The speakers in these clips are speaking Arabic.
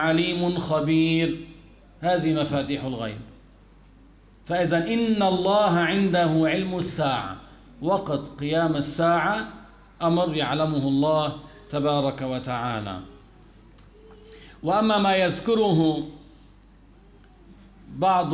عليم خبير. هذه مفاتيح الغيب. فإذا إن الله عنده علم الساعة، وقت قيام الساعة أمر يعلمه الله تبارك وتعالى. وأما ما يذكره بعض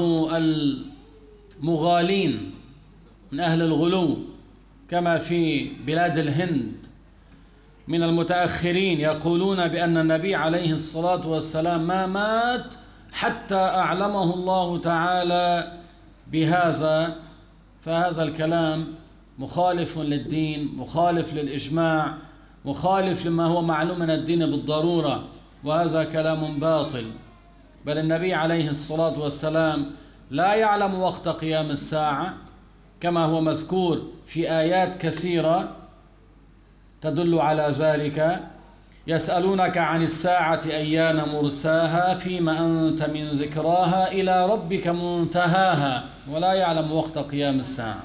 المغالين من أهل الغلو كما في بلاد الهند من المتأخرين، يقولون بأن النبي عليه الصلاة والسلام ما مات حتى أعلمه الله تعالى بهذا، فهذا الكلام مخالف للدين، مخالف للإجماع، مخالف لما هو معلوم من الدين بالضرورة، وهذا كلام باطل. بل النبي عليه الصلاة والسلام لا يعلم وقت قيام الساعة كما هو مذكور في آيات كثيرة تدل على ذلك. يسألونك عن الساعة أيان مرساها فيما أنت من ذكراها إلى ربك منتهاها، ولا يعلم وقت قيام الساعة.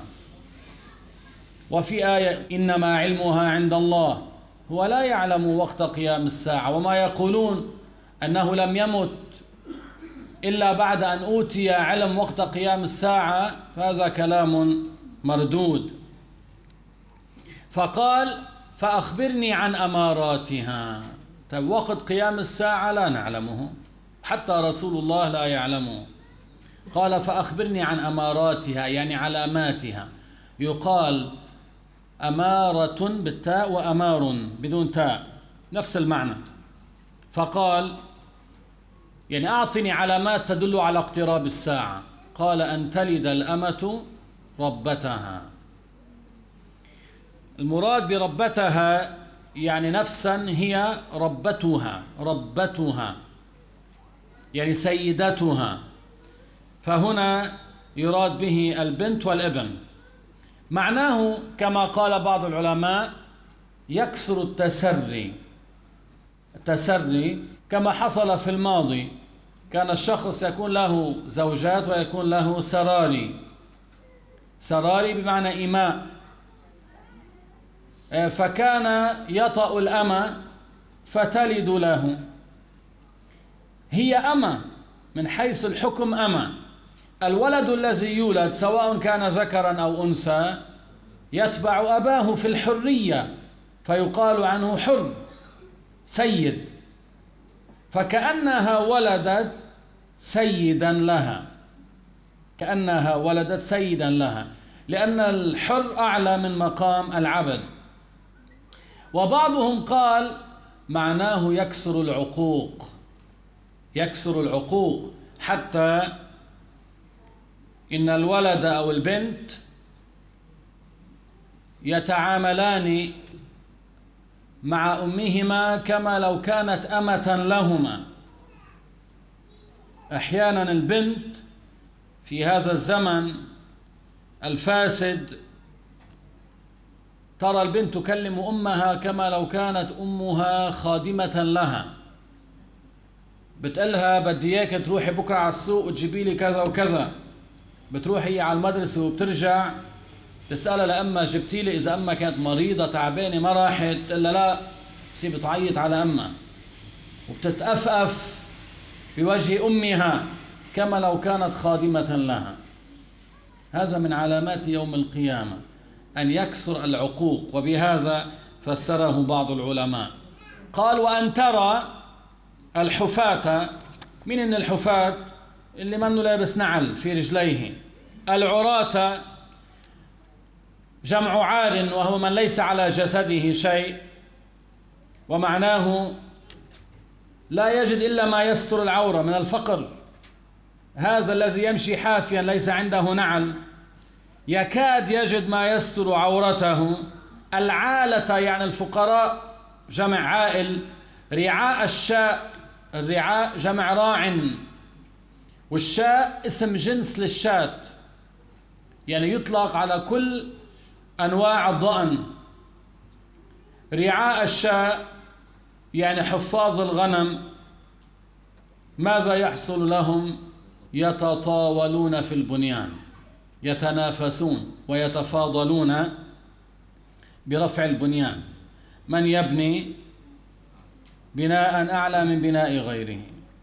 وفي آية إنما علمها عند الله، هو لا يعلم وقت قيام الساعة. وما يقولون أنه لم يمت إلا بعد أن أوتي علم وقت قيام الساعة، فهذا كلام مردود. فقال فأخبرني عن أماراتها. طيب وقت قيام الساعة لا نعلمه، حتى رسول الله لا يعلمه. قال فأخبرني عن أماراتها يعني علاماتها. يقال أمارة بالتاء وأمار بدون تاء، نفس المعنى. فقال يعني أعطني علامات تدل على اقتراب الساعة. قال أن تلد الأمة ربتها. المراد بربتها يعني نفسا هي ربتها يعني سيدتها. فهنا يراد به البنت والابن. معناه كما قال بعض العلماء يكثر التسري كما حصل في الماضي. كان الشخص يكون له زوجات ويكون له سراري بمعنى إماء، فكان يطأ الأمة فتلد له. هي أمة من حيث الحكم أمة. الولد الذي يولد سواء كان ذكرا أو أنثى يتبع أباه في الحرية، فيقال عنه حر سيد. فكأنها ولدت سيدا لها، كأنها ولدت سيدا لها، لأن الحر أعلى من مقام العبد. وبعضهم قال معناه يكسر العقوق، حتى إن الولد أو البنت يتعاملان مع أمهما كما لو كانت أمة لهما. أحيانا البنت في هذا الزمن الفاسد ترى البنت تكلم أمها كما لو كانت أمها خادمة لها، بتقلها بدي إياك تروحي بكرة على السوق وتجيبي لي كذا وكذا. بتروح هي على المدرسة وبترجع تسألها لأمها جبتي لي، إذا أمها كانت مريضة تعبانة ما راحت إلا لا، بتصير بتعيط على أمها وبتتأفأف في وجه أمها كما لو كانت خادمة لها. هذا من علامات يوم القيامة أن يكثر العقوق، وبهذا فسره بعض العلماء. قال وأن ترى الحفاة. من إن الحفاة اللي منه لابس نعل في رجليه. العراة جمع عار، وهو من ليس على جسده شيء، ومعناه لا يجد إلا ما يستر العورة من الفقر. هذا الذي يمشي حافيا ليس عنده نعل يكاد يجد ما يستر عورته. العالة يعني الفقراء جمع عائل. رعاء الشاء، الرعاء جمع راع، والشاء اسم جنس للشاة، يعني يطلق على كل أنواع الضأن. رعاء الشاء يعني حفاظ الغنم. ماذا يحصل لهم؟ يتطاولون في البنيان، يتنافسون ويتفاضلون برفع البنيان. من يبني بناء أعلى من بناء غيره.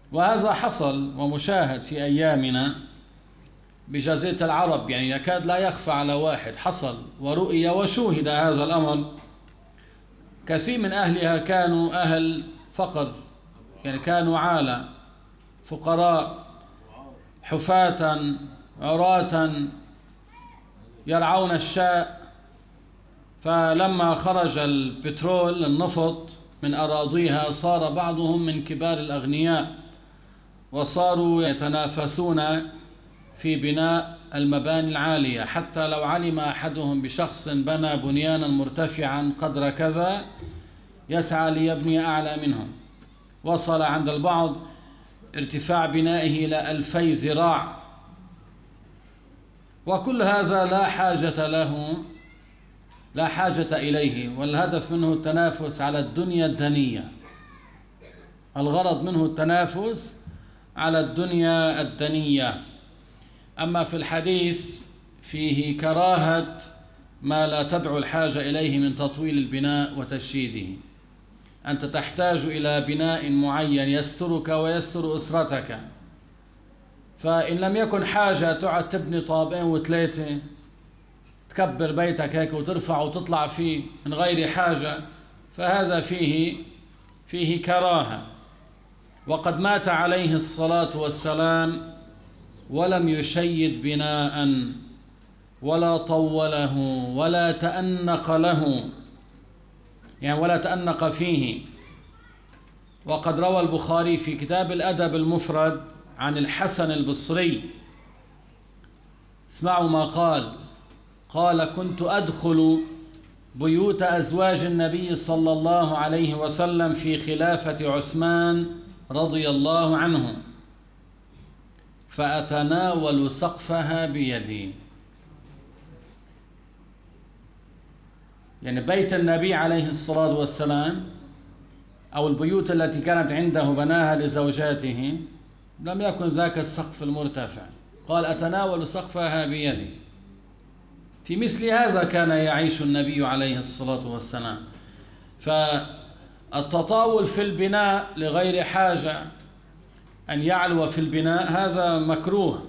وهذا حصل ومشاهد في أيامنا بجزيرة العرب، يعني يكاد لا يخفى على واحد، حصل ورؤي وشوهد هذا الأمر. كثير من أهلها كانوا أهل فقر، يعني كانوا عالة فقراء حفاة عراة يرعون الشاء. فلما خرج البترول النفط من أراضيها صار بعضهم من كبار الأغنياء، وصاروا يتنافسون في بناء المباني العالية، حتى لو علم أحدهم بشخص بنى بنيانا مرتفعا قدر كذا يسعى ليبني أعلى منهم. وصل عند البعض ارتفاع بنائه إلى 2000 ذراع، وكل هذا لا حاجة إليه، والهدف منه التنافس على الدنيا الدنية. الغرض منه التنافس على الدنيا الدنية. أما في الحديث فيه كراهة ما لا تدعو الحاجة إليه من تطويل البناء وتشييده. أنت تحتاج إلى بناء معين يسترك ويستر أسرتك، فإن لم يكن حاجة تقعد تبني طابقين وثلاثة، تكبر بيتك هيك وترفع وتطلع فيه من غير حاجة، فهذا فيه كراهة. وقد مات عليه الصلاة والسلام ولم يشيد بناء ولا طوله ولا تأنق له، يعني ولا تأنق فيه. وقد روى البخاري في كتاب الأدب المفرد عن الحسن البصري، اسمعوا ما قال: كنت أدخل بيوت أزواج النبي صلى الله عليه وسلم في خلافة عثمان رضي الله عنه، فأتناول سقفها بيدي. يعني بيت النبي عليه الصلاة والسلام أو البيوت التي كانت عنده بناها لزوجاته لم يكن ذاك السقف المرتفع، قال: أتناول سقفها بيدي. في مثل هذا كان يعيش النبي عليه الصلاة والسلام. فالتطاول في البناء لغير حاجة، أن يعلو في البناء، هذا مكروه.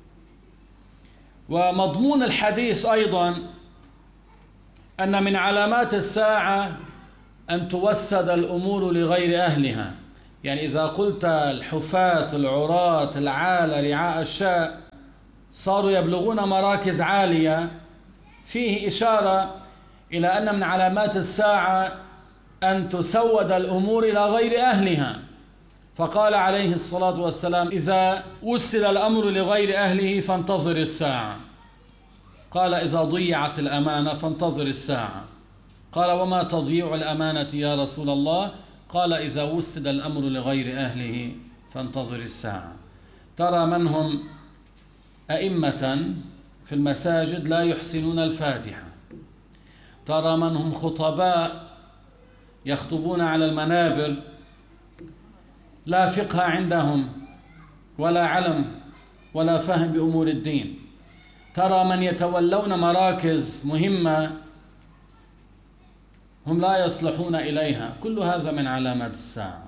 ومضمون الحديث أيضا أن من علامات الساعة أن توسد الأمور لغير أهلها. يعني إذا قلت الحفاة العراة العالة رعاء الشاء صاروا يبلغون مراكز عالية، فيه إشارة إلى أن من علامات الساعة أن تسود الأمور إلى غير أهلها. فقال عليه الصلاة والسلام: إذا وسل الأمر لغير أهله فانتظر الساعة. قال: إذا ضيعت الأمانة فانتظر الساعة. قال: وما تضييع الأمانة يا رسول الله؟ قال: إذا وسد الأمر لغير أهله فانتظر الساعة. ترى من هم أئمة في المساجد لا يحسنون الفاتحة، ترى من هم خطباء يخطبون على المنابر لا فقه عندهم ولا علم ولا فهم بأمور الدين، ترى من يتولون مراكز مهمة هم لا يصلحون إليها. كل هذا من علامات الساعة.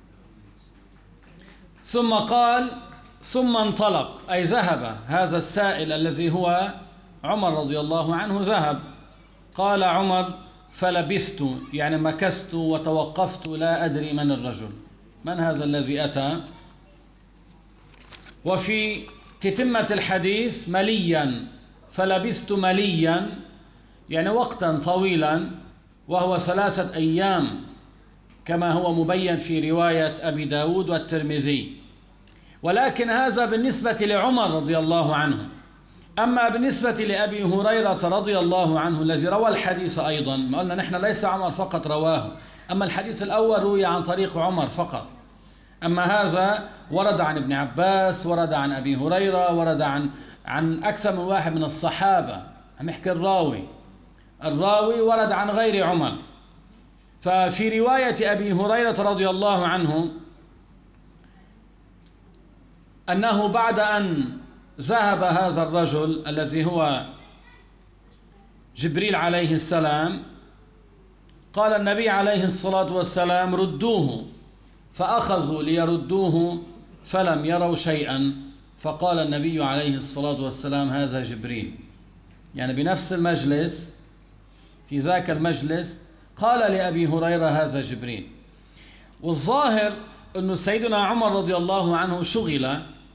ثم قال: ثم انطلق، أي ذهب هذا السائل الذي هو عمر رضي الله عنه، ذهب. قال عمر: فلبثت، يعني مكثت وتوقفت لا أدري من الرجل، من هذا الذي أتى. وفي تتمة الحديث مليا، فلبثت مليا، يعني وقتا طويلا، وهو 3 أيام كما هو مبين في رواية أبي داود والترمذي. ولكن هذا بالنسبة لعمر رضي الله عنه. أما بالنسبة لأبي هريرة رضي الله عنه الذي روى الحديث أيضا، ما قلنا نحن ليس عمر فقط رواه، أما الحديث الأول روي عن طريق عمر فقط، أما هذا ورد عن ابن عباس، ورد عن أبي هريرة، ورد عن أكثر من واحد من الصحابة. هنحكي الراوي ورد عن غير عمر. ففي رواية أبي هريرة رضي الله عنه أنه بعد أن ذهب هذا الرجل الذي هو جبريل عليه السلام، قال النبي عليه الصلاة والسلام: ردوه. فأخذوا ليردوه فلم يروا شيئا، فقال النبي عليه الصلاة والسلام هذا جبريل. يعني بنفس المجلس، في ذاك المجلس قال لأبي هريرة هذا جبريل. والظاهر أن سيدنا عمر رضي الله عنه شغل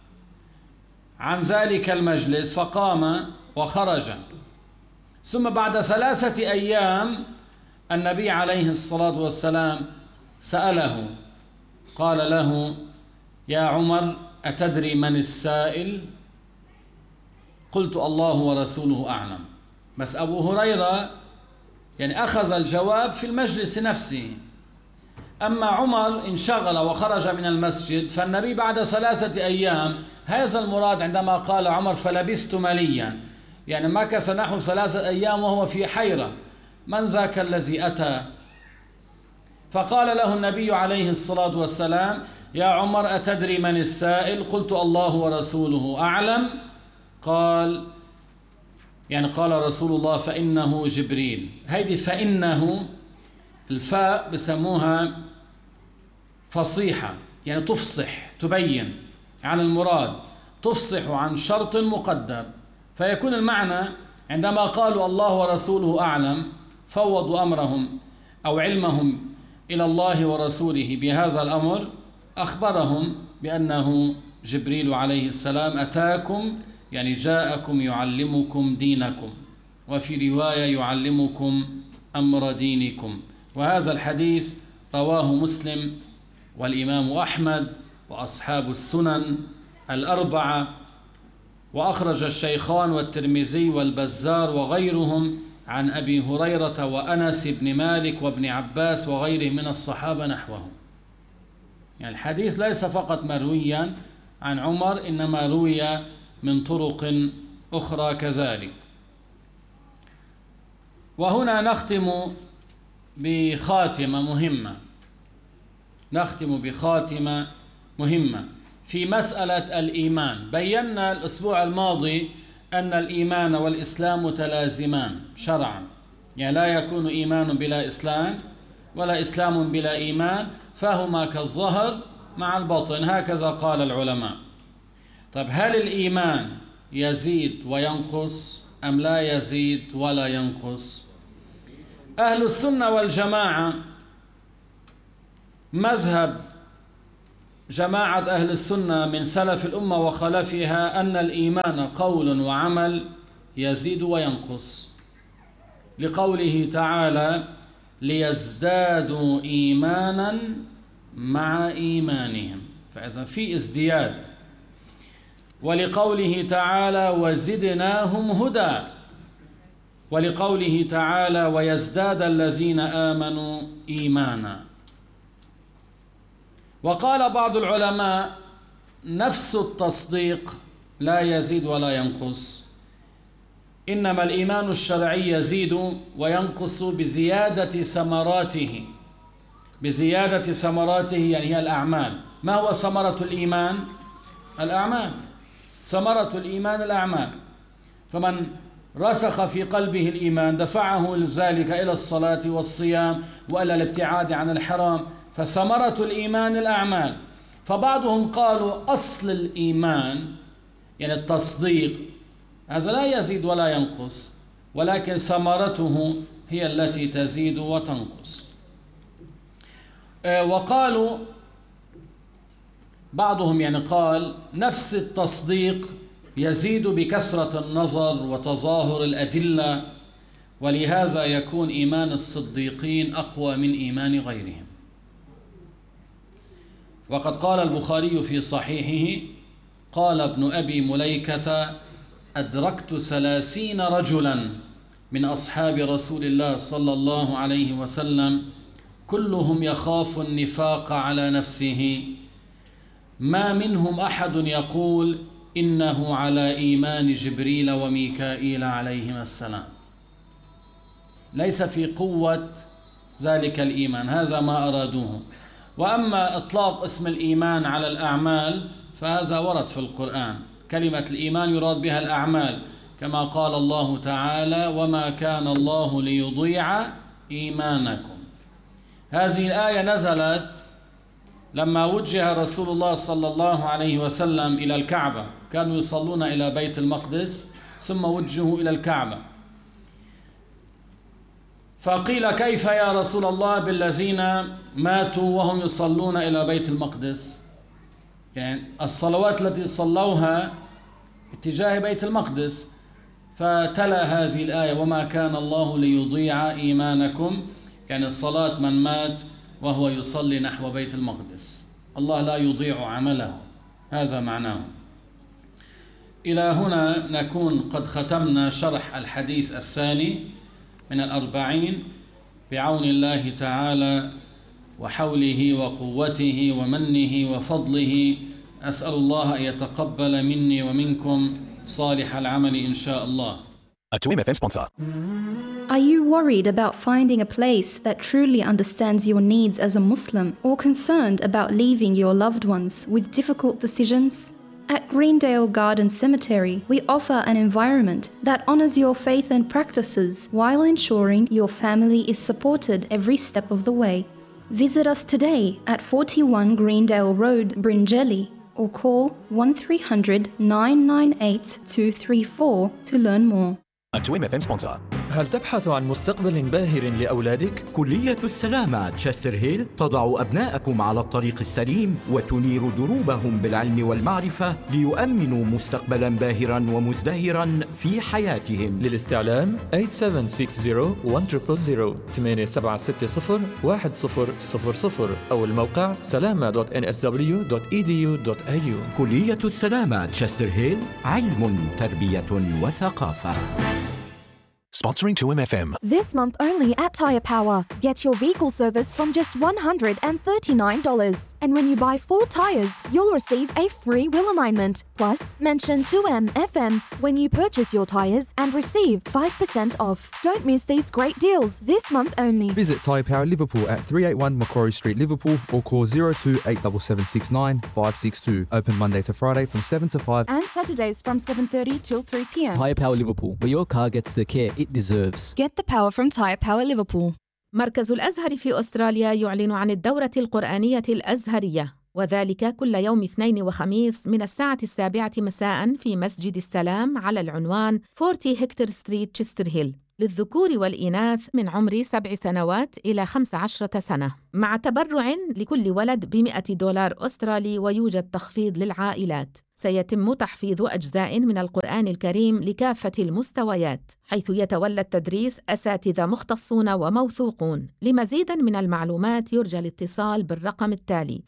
عن ذلك المجلس فقام وخرج. ثم بعد 3 أيام النبي عليه الصلاة والسلام سأله، قال له: يا عمر أتدري من السائل؟ قلت: الله ورسوله أعلم. بس أبو هريرة يعني أخذ الجواب في المجلس نفسه. أما عمر انشغل وخرج من المسجد، فالنبي بعد 3 أيام، هذا المراد عندما قال عمر فلبثت مليا، يعني مكث نحو 3 أيام وهو في حيرة، من ذاك الذي أتى؟ فقال له النبي عليه الصلاة والسلام: يا عمر أتدري من السائل؟ قلت: الله ورسوله أعلم. قال رسول الله: فإنه جبريل. هذه فإنه، الفاء بسموها فصيحة، يعني تفصح، تبين عن المراد، تفصح عن شرط مقدر. فيكون المعنى عندما قالوا الله ورسوله أعلم، فوضوا أمرهم أو علمهم إلى الله ورسوله بهذا الأمر، أخبرهم بأنه جبريل عليه السلام أتاكم، يعني جاءكم يعلمكم دينكم، وفي رواية يعلمكم أمر دينكم. وهذا الحديث رواه مسلم والإمام أحمد وأصحاب السنن الأربعة، وأخرج الشيخان والترمذي والبزار وغيرهم عن أبي هريرة وأنس بن مالك وابن عباس وغيره من الصحابة نحوه. يعني الحديث ليس فقط مرويا عن عمر، إنما روي من طرق أخرى كذلك. وهنا نختم بخاتمة مهمة في مسألة الإيمان. بينا الأسبوع الماضي أن الإيمان والإسلام متلازمان شرعا، يعني لا يكون إيمان بلا إسلام ولا إسلام بلا إيمان، فهما كالظهر مع البطن، هكذا قال العلماء. طيب، هل الإيمان يزيد وينقص أم لا يزيد ولا ينقص؟ أهل السنة والجماعة، مذهب جماعة أهل السنة من سلف الأمة وخلفها أن الإيمان قول وعمل يزيد وينقص، لقوله تعالى: ليزدادوا إيمانا مع إيمانهم، فإذا في ازدياد. ولقوله تعالى: وزدناهم هدى. ولقوله تعالى: ويزداد الذين آمنوا إيمانا. وقال بعض العلماء: نفس التصديق لا يزيد ولا ينقص، إنما الإيمان الشرعي يزيد وينقص بزيادة ثمراته. يعني هي الأعمال. ما هو ثمرة الإيمان؟ الأعمال. ثمرة الإيمان الأعمال. فمن رسخ في قلبه الإيمان دفعه ذلك إلى الصلاة والصيام وإلى الابتعاد عن الحرام، فثمرة الإيمان الأعمال. فبعضهم قالوا أصل الإيمان يعني التصديق هذا لا يزيد ولا ينقص، ولكن ثمرته هي التي تزيد وتنقص. وقالوا بعضهم يعني قال نفس التصديق يزيد بكثرة النظر وتظاهر الأدلة، ولهذا يكون إيمان الصديقين أقوى من إيمان غيرهم. وقد قال البخاري في صحيحه: قال ابن أبي مليكة: أدركت 30 رجلا من أصحاب رسول الله صلى الله عليه وسلم كلهم يخاف النفاق على نفسه، ما منهم أحد يقول إنه على إيمان جبريل وميكائيل عليهما السلام. ليس في قوة ذلك الإيمان، هذا ما أرادوه. وأما إطلاق اسم الإيمان على الأعمال فهذا ورد في القرآن، كلمة الإيمان يراد بها الأعمال، كما قال الله تعالى: وما كان الله ليضيع إيمانكم. هذه الآية نزلت لما وجه رسول الله صلى الله عليه وسلم إلى الكعبة كانوا يصلون إلى بيت المقدس ثم وجهوا إلى الكعبة، فقيل كيف يا رسول الله بالذين ماتوا وهم يصلون إلى بيت المقدس؟ يعني الصلوات التي صلوها اتجاه بيت المقدس، فتلا هذه الآية وما كان الله ليضيع إيمانكم، يعني الصلاة من مات وهو يصلي نحو بيت المقدس الله لا يضيع عمله، هذا معناه. إلى هنا نكون قد ختمنا شرح الحديث الثاني من 40 بعون الله تعالى وحوله وقوته ومنه وفضله. أسأل الله أن يتقبل مني ومنكم صالح العمل إن شاء الله. A 2MFM sponsor. Are you worried about finding a place that truly understands your needs as a Muslim, or concerned about leaving your loved ones with difficult decisions? At Greendale Garden Cemetery, we offer an environment that honors your faith and practices while ensuring your family is supported every step of the way. Visit us today at 41 Greendale Road, Bringelly, or call 1300 998 234 to learn more. A 2MFM sponsor. هل تبحث عن مستقبل باهر لأولادك؟ كلية السلامة تشستر هيل تضع أبنائكم على الطريق السليم وتنير دروبهم بالعلم والمعرفة ليؤمنوا مستقبلا باهرا ومزدهرا في حياتهم. للاستعلام 8760-1000 8760-1000 أو الموقع salama.nsw.edu.au. كلية السلامة تشستر هيل، علم، تربية وثقافة. Sponsoring 2MFM. This month only at Tyre Power. Get your vehicle service from just $139. And when you buy 4 tyres, you'll receive a free wheel alignment. Plus, mention 2MFM when you purchase your tyres and receive 5% off. Don't miss these great deals this month only. Visit Tyre Power Liverpool at 381 Macquarie Street, Liverpool, or call 02-87769 562. Open Monday to Friday from 7 to 5. And Saturdays from 7:30 till 3 p.m. Tyre Power Liverpool, where your car gets the care it deserves. Get the power from Tyre Power Liverpool. مركز الأزهر في أستراليا يعلن عن الدورة القرآنية الأزهرية، وذلك كل يوم اثنين وخميس من الساعة 7 مساء في مسجد السلام على العنوان 40 هكتور ستريت تشستر هيل، للذكور والإناث من عمر 7 سنوات إلى 15 سنة، مع تبرع لكل ولد $100 أسترالي، ويوجد تخفيض للعائلات. سيتم تحفيظ أجزاء من القرآن الكريم لكافة المستويات، حيث يتولى التدريس أساتذة مختصون وموثوقون. لمزيد من المعلومات يرجى الاتصال بالرقم التالي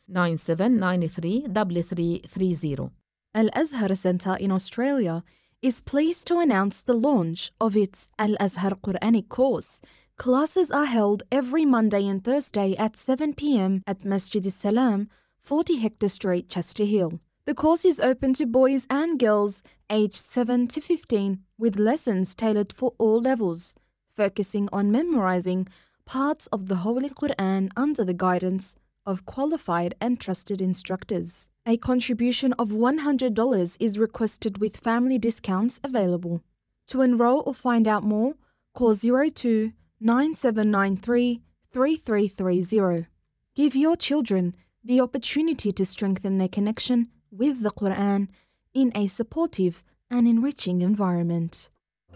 97933330. Al-Azhar Centre in Australia is pleased to announce the launch of its Al-Azhar Quranic course. Classes are held every Monday and Thursday at 7 p.m. at Masjid al-Salam, 40 Hector Street, Chester Hill. The course is open to boys and girls aged 7 to 15, with lessons tailored for all levels, focusing on memorizing parts of the Holy Quran under the guidance of qualified and trusted instructors. A contribution of $100 is requested with family discounts available. To enroll or find out more, call 02-9793-3330. Give your children the opportunity to strengthen their connection with the Quran in a supportive and enriching environment.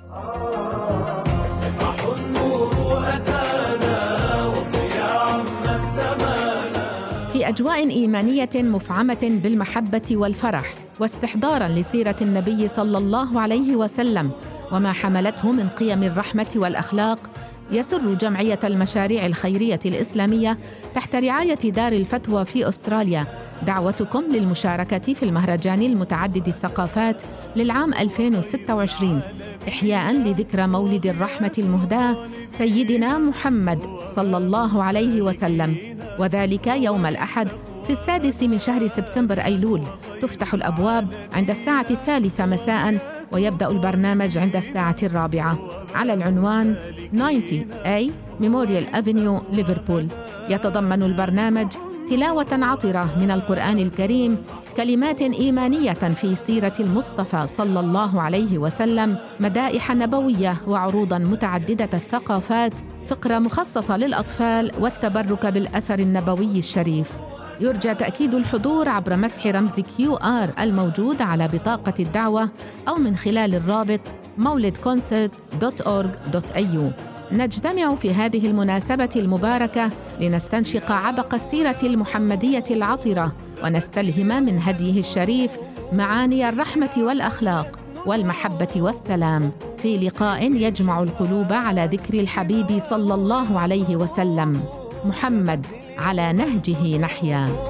في أجواء إيمانية مفعمة بالمحبة والفرح، واستحضاراً لسيرة النبي صلى الله عليه وسلم وما حملته من قيم الرحمة والأخلاق، يسر جمعية المشاريع الخيرية الإسلامية تحت رعاية دار الفتوى في أستراليا دعوتكم للمشاركة في المهرجان المتعدد الثقافات للعام 2026، إحياءً لذكرى مولد الرحمة المهداة سيدنا محمد صلى الله عليه وسلم، وذلك يوم الأحد في 6 من شهر سبتمبر أيلول. تفتح الأبواب عند الساعة 3 مساءً، ويبدأ البرنامج عند الساعة 4 على العنوان 90A Memorial Avenue ليفربول. يتضمن البرنامج تلاوة عطرة من القرآن الكريم، كلمات إيمانية في سيرة المصطفى صلى الله عليه وسلم، مدائح نبوية، وعروضاً متعددة الثقافات، فقرة مخصصة للأطفال، والتبرك بالأثر النبوي الشريف. يرجى تأكيد الحضور عبر مسح رمز QR الموجود على بطاقة الدعوة أو من خلال الرابط mawlidconcert.org.au. نجتمع في هذه المناسبة المباركة لنستنشق عبق السيرة المحمدية العطرة ونستلهم من هديه الشريف معاني الرحمة والأخلاق والمحبة والسلام في لقاء يجمع القلوب على ذكر الحبيب صلى الله عليه وسلم. محمد على نهجه نحيا.